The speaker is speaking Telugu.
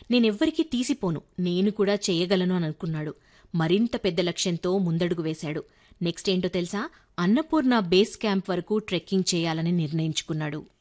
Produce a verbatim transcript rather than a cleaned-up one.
నేనెవ్వరికీ తీసిపోను, నేను కూడా చెయ్యగలను అని అనుకున్నాడు. మరింత పెద్ద లక్ష్యంతో ముందడుగు వేశాడు. నెక్స్ట్ ఏంటో తెలుసా? అన్నపూర్ణ బేస్ క్యాంప్ వరకు ట్రెక్కింగ్ చేయాలని నిర్ణయించుకున్నాడు.